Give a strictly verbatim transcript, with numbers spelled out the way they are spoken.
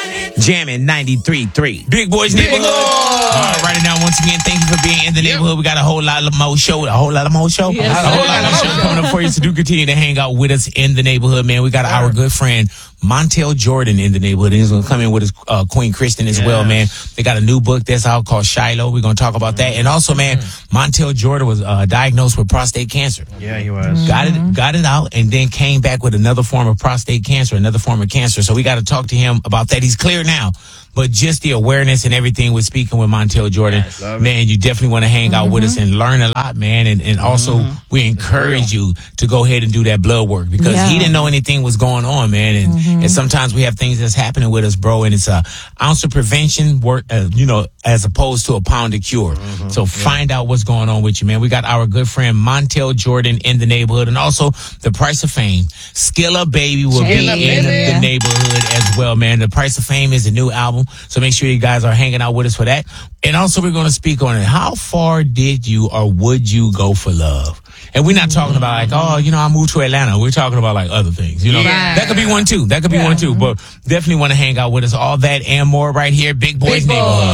Jamming ninety-three point three. Big Boys Neighborhood. All right, right now, once again, thank you for being in the neighborhood. We got a whole lot of more show. A whole lot of more show. Yes. A whole lot of show coming up for you. So do continue to hang out with us in the neighborhood, man. We got our good friend Montel Jordan in the neighborhood. And he's going to come in with his uh, Queen Kristen as yes. well, man. They got a new book that's out called Shiloh. We're going to talk about that. And also, man, Montel Jordan was uh, diagnosed with prostate cancer. Yeah, he was. Got it, got it out, and then came back with another form of prostate cancer, another form of cancer. So we got to talk to him about that. He's clear now. But just the awareness and everything with speaking with Montel Jordan, yes, man, you definitely want to hang out mm-hmm. with us and learn a lot, man. And, and also, mm-hmm. we encourage you to go ahead and do that blood work because yeah. he didn't know anything was going on, man. And, mm-hmm. and sometimes we have things that's happening with us, bro. And it's a ounce of prevention work, uh, you know, as opposed to a pound of cure. Mm-hmm. So yeah. find out what's going on with you, man. We got our good friend Montel Jordan in the neighborhood, and also the Price of Fame. Skilla Baby will Skilla be in baby. the neighborhood as well, man. The Price of Fame is a new album. So make sure you guys are hanging out with us for that. And also we're going to speak on it. How far did you or would you go for love? And we're not talking about like, oh, you know, I moved to Atlanta. We're talking about like other things, you know. Yeah. That could be one too. That could be yeah. one too. But definitely want to hang out with us. All that and more right here. Big Boys Big Neighborhood.